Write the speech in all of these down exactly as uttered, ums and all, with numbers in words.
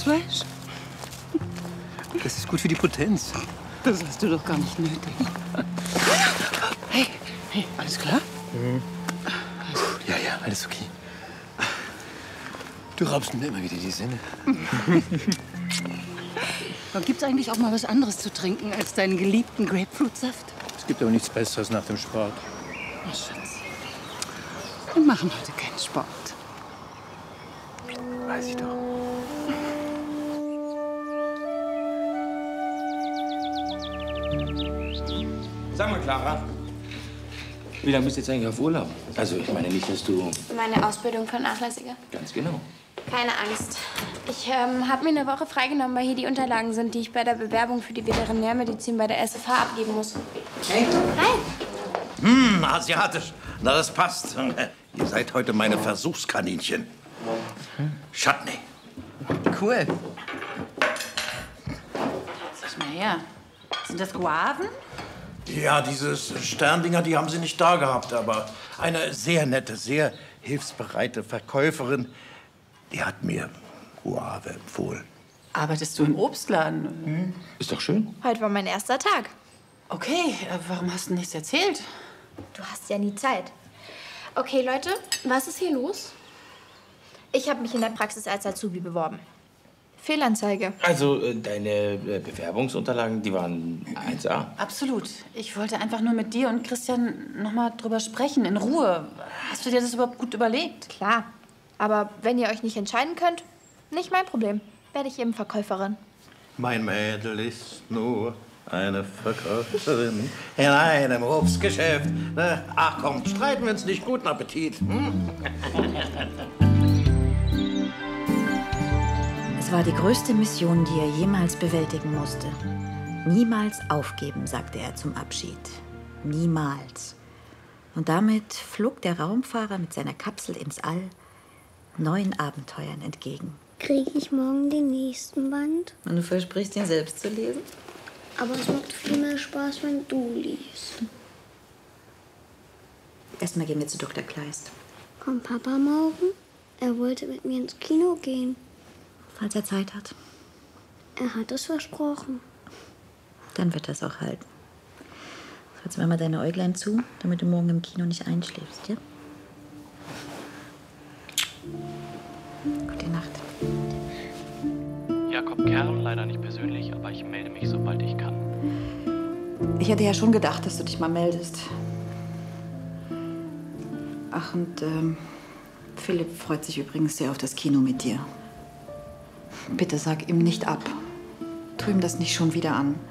Hacksfleisch? Das ist gut für die Potenz. Das hast du doch gar nicht nötig. Hey, hey, alles klar? Mhm. Ja, ja, alles okay. Du raubst mir immer wieder die Sinne. Gibt es eigentlich auch mal was anderes zu trinken als deinen geliebten Grapefruitsaft? Es gibt aber nichts Besseres nach dem Sport. Oh, Schatz. Wir machen heute keinen Sport. Weiß ich doch. Sag mal, Clara, wie lange bist du jetzt eigentlich auf Urlaub? Also, ich meine nicht, dass du... Meine Ausbildung vernachlässige. Ganz genau. Keine Angst. Ich ähm, habe mir eine Woche freigenommen, weil hier die Unterlagen sind, die ich bei der Bewerbung für die Veterinärmedizin bei der S F H abgeben muss. Hey. Hi. Hm, asiatisch. Na, das passt. Ihr seid heute meine Versuchskaninchen. Chutney. Cool. Sag mal her. Sind das Guaven? Ja, diese Sterndinger, die haben sie nicht da gehabt, aber eine sehr nette, sehr hilfsbereite Verkäuferin, die hat mir Guave empfohlen. Arbeitest du im Obstladen? Hm. Ist doch schön. Heute war mein erster Tag. Okay, äh, warum hast du nichts erzählt? Du hast ja nie Zeit. Okay, Leute, was ist hier los? Ich habe mich in der Praxis als Azubi beworben. Fehlanzeige. Also, äh, deine äh, Bewerbungsunterlagen, die waren eins A. Absolut. Ich wollte einfach nur mit dir und Christian noch mal drüber sprechen, in Ruhe. Hast du dir das überhaupt gut überlegt? Klar. Aber wenn ihr euch nicht entscheiden könnt, nicht mein Problem. Werde ich eben Verkäuferin. Mein Mädel ist nur eine Verkäuferin in einem Obstgeschäft. Ach komm, streiten wir uns nicht. Guten Appetit. Hm? Es war die größte Mission, die er jemals bewältigen musste. Niemals aufgeben, sagte er zum Abschied. Niemals. Und damit flog der Raumfahrer mit seiner Kapsel ins All neuen Abenteuern entgegen. Kriege ich morgen den nächsten Band? Und du versprichst, ihn selbst zu lesen? Aber es macht viel mehr Spaß, wenn du liest. Erstmal gehen wir zu Doktor Kleist. Kommt Papa morgen? Er wollte mit mir ins Kino gehen. Falls er Zeit hat. Er hat es versprochen. Dann wird er es auch halten. Fass mir mal deine Äuglein zu, damit du morgen im Kino nicht einschläfst, ja? Gute Nacht. Jakob Kerl, leider nicht persönlich, aber ich melde mich, sobald ich kann. Ich hätte ja schon gedacht, dass du dich mal meldest. Ach, und ähm, Philipp freut sich übrigens sehr auf das Kino mit dir. Bitte sag ihm nicht ab. Tu ihm das nicht schon wieder an.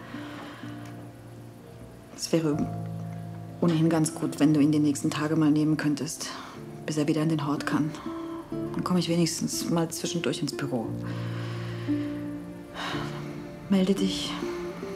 Es wäre ohnehin ganz gut, wenn du ihn die nächsten Tage mal nehmen könntest, bis er wieder in den Hort kann. Dann komme ich wenigstens mal zwischendurch ins Büro. Melde dich.